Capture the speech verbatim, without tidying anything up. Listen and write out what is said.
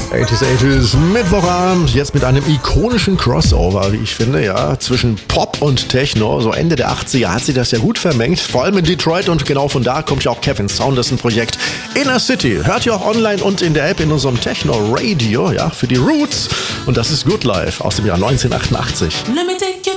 achtziger achtziger Mittwochabend, jetzt mit einem ikonischen Crossover, wie ich finde, ja, zwischen Pop und Techno. So Ende der achtziger hat sie das ja gut vermengt, vor allem in Detroit, und genau von da kommt ja auch Kevin Saunderson Projekt Inner City. Hört ihr auch online und in der App in unserem Techno Radio, ja, für die Roots. Und das ist Good Life aus dem Jahr neunzehnhundertachtundachtzig. Let me take you